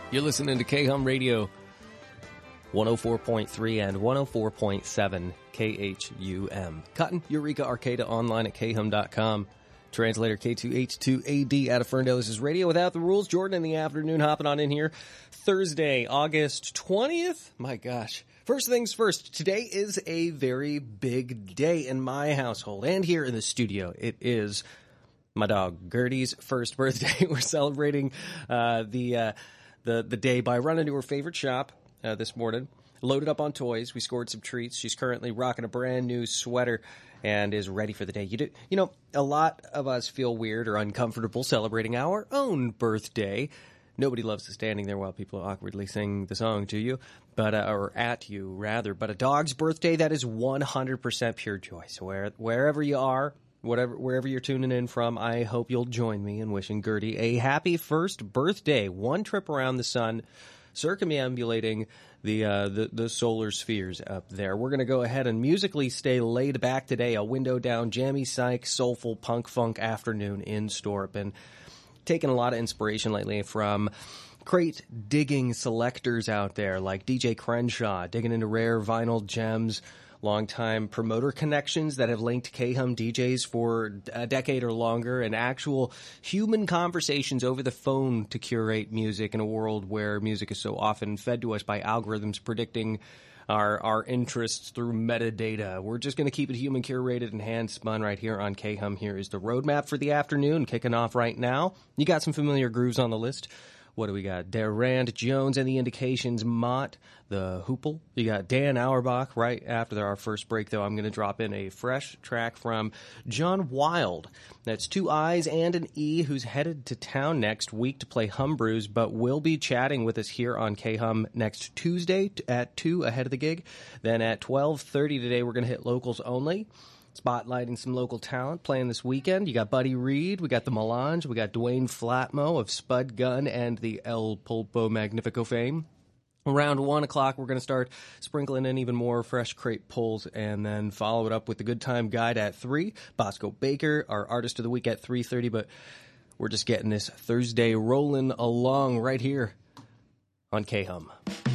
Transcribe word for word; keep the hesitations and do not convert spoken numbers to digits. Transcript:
You're listening to K-Hum Radio, one oh four point three and one oh four point seven K H U M. Cotton, Eureka, Arcata, online at K hum dot com. Translator K two H two A D out of Ferndale. This is Radio Without the Rules. Jordan in the afternoon hopping on in here. Thursday, August twentieth. My gosh. First things first, today is a very big day in my household and here in the studio. It is my dog Gertie's first birthday. We're celebrating uh, the, uh, the the day by running to her favorite shop uh, this morning. Loaded up on toys. We scored some treats. She's currently rocking a brand new sweater and is ready for the day. You do, you know, a lot of us feel weird or uncomfortable celebrating our own birthday. Nobody loves standing there while people awkwardly sing the song to you, but uh, or at you rather. But a dog's birthday, that is one hundred percent pure joy. So where, wherever you are, whatever wherever you're tuning in from, I hope you'll join me in wishing Gertie a happy first birthday. One trip around the sun, circumambulating the uh, the the solar spheres up there. We're going to go ahead and musically stay laid back today. A window down, jammy psych, soulful punk funk afternoon in store. Been taking a lot of inspiration lately from crate digging selectors out there like D J Crenshaw, digging into rare vinyl gems, longtime promoter connections that have linked K-Hum D Js for a decade or longer, and actual human conversations over the phone to curate music in a world where music is so often fed to us by algorithms predicting our our interests through metadata. We're just going to keep it human curated and hand spun right here on K-Hum. Here is the roadmap for the afternoon, kicking off right now. You got some familiar grooves on the list. What do we got? Durand Jones and the Indications, Mott, the Hoople. You got Dan Auerbach. Right after our first break, though, I'm going to drop in a fresh track from John Wild. That's two I's and an E, who's headed to town next week to play Hum Brews, but will be chatting with us here on K-Hum next Tuesday at two ahead of the gig. Then at twelve thirty today, we're going to hit locals only, spotlighting some local talent playing this weekend. You got Buddy Reed, we got the Melange, we got Dwayne Flatmo of Spud Gun and the El Pulpo Magnifico fame. Around one o'clock, we're going to start sprinkling in even more fresh crate pulls and then follow it up with the Good Time Guide at three. Bosco Baker, our artist of the week, at three thirty, but we're just getting this Thursday rolling along right here on K-Hum.